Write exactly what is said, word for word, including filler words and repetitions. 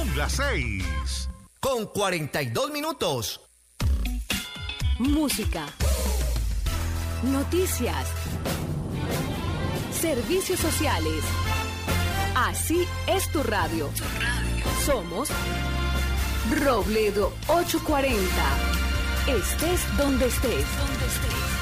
Son las seis. Con cuarenta y dos minutos. Música. Noticias. Servicios sociales. Así es tu radio. Somos Robledo ochocientos cuarenta. Estés donde estés. Donde estés.